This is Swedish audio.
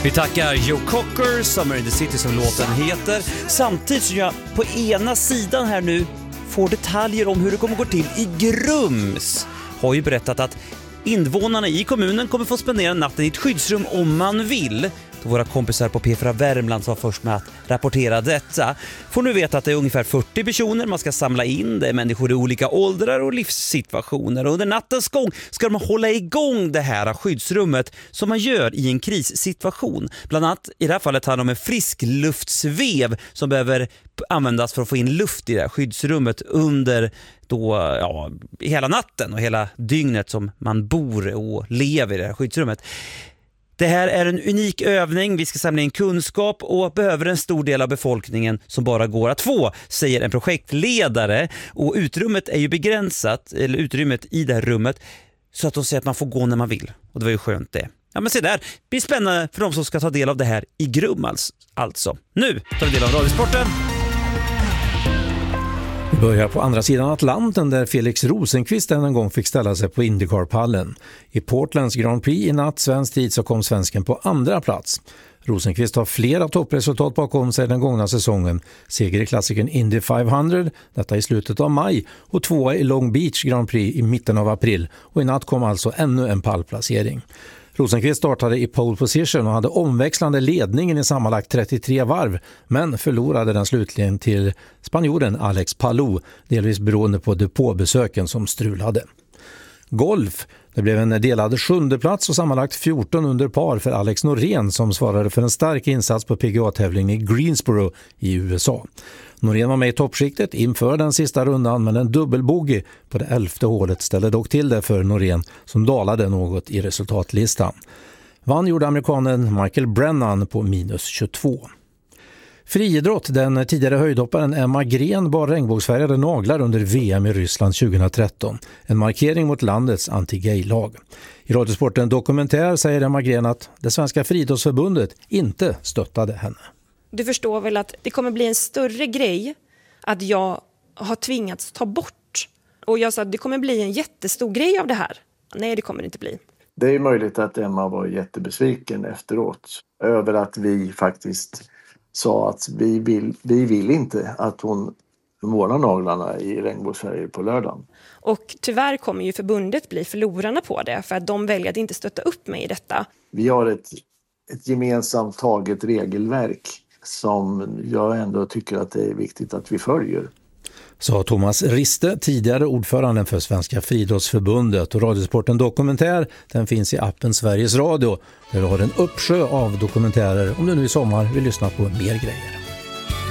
Vi tackar Joe Cocker, Summer in the City som låten heter. Samtidigt som jag på ena sidan här nu får detaljer om hur det kommer gå till i Grums. Har ju berättat att invånarna i kommunen kommer få spendera natten i ett skyddsrum om man vill. Då våra kompisar på P4 Värmland var först med att rapportera detta. Får nu veta att det är ungefär 40 personer man ska samla in. Det är människor i olika åldrar och livssituationer. Och under nattens gång ska de hålla igång det här skyddsrummet som man gör i en krissituation. Bland annat i det här fallet handlar det om en friskluftsvev som behöver användas för att få in luft i det här skyddsrummet under hela natten och hela dygnet som man bor och lever i det här skyddsrummet. Det här är en unik övning, vi ska samla in kunskap och behöver en stor del av befolkningen som bara går att få, säger en projektledare. Och utrymmet är ju begränsat, eller utrymmet i det här rummet, så att de säger att man får gå när man vill. Och det var ju skönt det. Ja men se där, det blir spännande för de som ska ta del av det här i Grums alltså. Nu tar vi del av radiosporten. Vi börjar på andra sidan Atlanten där Felix Rosenqvist en gång fick ställa sig på IndyCar-pallen. I Portlands Grand Prix i natt svensk tid så kom svensken på andra plats. Rosenqvist har flera toppresultat bakom sig den gångna säsongen. Seger i klassikern Indy 500, detta i slutet av maj, och 2 i Long Beach Grand Prix i mitten av april. Och i natt kom alltså ännu en pallplacering. Rosenqvist startade i pole position och hade omväxlande ledningen i sammanlagt 33 varv, men förlorade den slutligen till spanjoren Alex Palou, delvis beroende på depåbesöken som strulade. Golf, det blev en delad 7:e plats och sammanlagt 14 under par för Alex Norén som svarade för en stark insats på PGA-tävlingen i Greensboro i USA. Norén var med i toppskiktet inför den sista rundan, men en dubbelbogey på det 11:e hålet ställde dock till det för Norén som dalade något i resultatlistan. Vann gjorde amerikanen Michael Brennan på -22. Friidrott, den tidigare höjdhopparen Emma Gren bar regnbågsfärgade naglar under VM i Ryssland 2013. En markering mot landets anti-gay-lag. I Radiosporten Dokumentär säger Emma Gren att det svenska friidrottsförbundet inte stöttade henne. Du förstår väl att det kommer bli en större grej att jag har tvingats ta bort. Och jag sa att det kommer bli en jättestor grej av det här. Nej, det kommer det inte bli. Det är möjligt att Emma var jättebesviken efteråt över att vi faktiskt sa att vi vill inte att hon målar naglarna i regnbågsfärger på lördagen. Och tyvärr kommer ju förbundet bli förlorarna på det för att de väljer att inte stötta upp mig i detta. Vi har ett gemensamt taget regelverk som jag ändå tycker att det är viktigt att vi följer. Sa Thomas Riste, tidigare ordföranden för Svenska friidrottsförbundet. Och Radiosporten Dokumentär, den finns i appen Sveriges Radio där du har en uppsjö av dokumentärer om du nu i sommar vill lyssna på mer grejer.